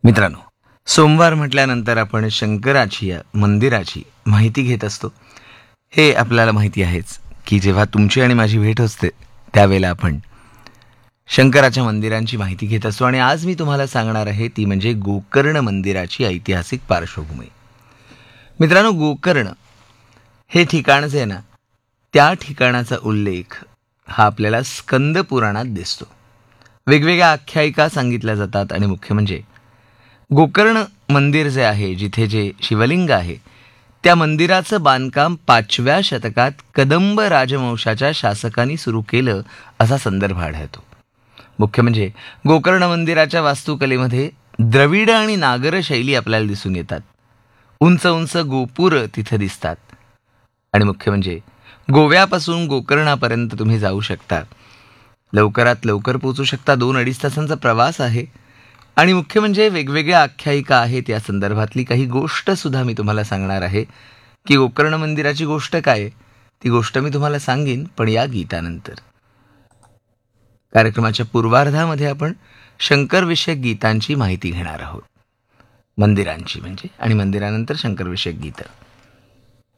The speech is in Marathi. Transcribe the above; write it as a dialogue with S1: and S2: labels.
S1: मित्रांनो, सोमवार म्हटल्यानंतर आपण शंकराची या मंदिराची माहिती घेत असतो. हे आपल्याला माहिती आहेच की जेव्हा तुमची आणि माझी भेट असते त्यावेळेला आपण शंकराच्या मंदिरांची माहिती घेत असतो. आणि आज मी तुम्हाला सांगणार आहे ती म्हणजे गोकर्ण मंदिराची ऐतिहासिक पार्श्वभूमी. मित्रांनो, गोकर्ण हे ठिकाण जे आहे ना, त्या ठिकाणाचा उल्लेख हा आपल्याला स्कंद पुराणात दिसतो. वेगवेगळ्या आख्यायिका सांगितल्या जातात आणि मुख्य म्हणजे गोकर्ण मंदिर जे आहे, जिथे जे शिवलिंग आहे, त्या मंदिराचं बांधकाम 5व्या शतकात कदंब राजवंशाच्या शासकांनी सुरू केलं असा संदर्भ आढळतो. मुख्य म्हणजे गोकर्ण मंदिराच्या वास्तुकलेमध्ये द्रविड आणि नागर शैली आपल्याला दिसून येतात. उंच उंच गोपूर तिथे दिसतात आणि मुख्य म्हणजे गोव्यापासून गोकर्णापर्यंत तुम्ही जाऊ शकता. लवकरात लवकर पोहोचू शकता. 2-2.5 तासांचा प्रवास आहे. आणि मुख्य म्हणजे वेगवेगळ्या आख्यायिका आहेत या संदर्भातली काही गोष्ट सुद्धा मी तुम्हाला सांगणार आहे की गोकर्ण मंदिराची गोष्ट काय आहे, ती गोष्ट मी तुम्हाला सांगेन, पण या गीतानंतर. कार्यक्रमाच्या पूर्वार्धामध्ये आपण शंकरविषयक गीतांची माहिती घेणार आहोत. मंदिरांची म्हणजे, आणि मंदिरानंतर शंकरविषयक गीतं.